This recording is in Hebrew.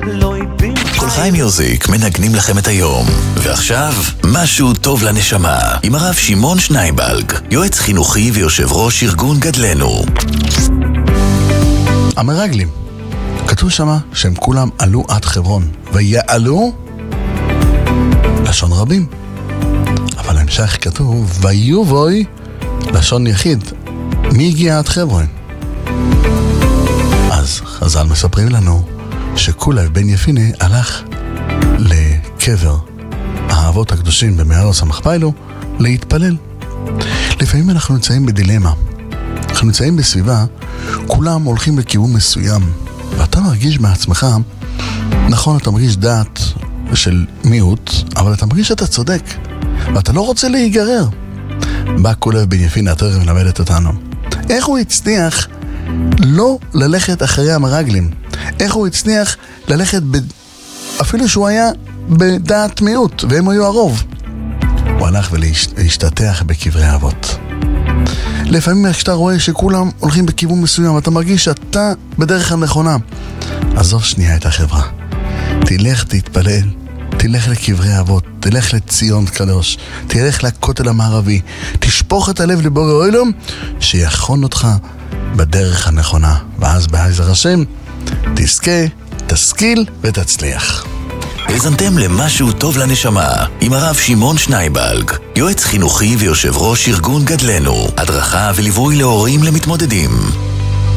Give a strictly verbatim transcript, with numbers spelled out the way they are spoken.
כל חי מיוזיק מנגנים לכם את היום. ועכשיו, משהו טוב לנשמה, עם הרב שמעון שנייבלג, יועץ חינוכי ויושב ראש ארגון גדלנו. המרגלים, כתוב שמה שהם כולם עלו עד חברון, ויעלו לשון רבים. אבל המשך כתוב, ויובוי לשון יחיד. מי הגיע עד חברון? אז חז"ל מספרים לנו שכולב בן יפינה הלך לקבר האבות הקדושים במערת המכפלה להתפלל. לפעמים אנחנו נמצאים בדילמה. אנחנו נמצאים בסביבה, כולם הולכים לכיוון מסוים, ואתה מרגיש בעצמך, נכון, אתה מרגיש דעת של מיעוט, אבל אתה מרגיש שאתה צודק, ואתה לא רוצה להיגרר. בא כולב בן יפינה התורה מלמדת אותנו איך הוא הצליח לא ללכת אחרי המרגלים, איך הוא הצליח ללכת ב... אפילו שהוא היה בדעת מיעוט והם היו הרוב. הוא הלך ולהשתתח בקברי אבות. לפעמים כשאתה רואה שכולם הולכים בכיוון מסוים, אתה מרגיש שאתה בדרך הנכונה, עזוב שנייה את החברה, תלך תתפלל, תלך לקברי אבות, תלך לציון קדוש, תלך לכותל המערבי, תשפוך את הלב לבורא עולם שיכון אותך בדרך הנכונה, ואז בעזר השם תזכה, תשכיל ותצליח. האזנתם למשהו טוב לנשמה עם הרב שמעון שנייבלג, יועץ חינוכי ויושב ראש ארגון גדלנו, הדרכה וליווי להורים למתמודדים.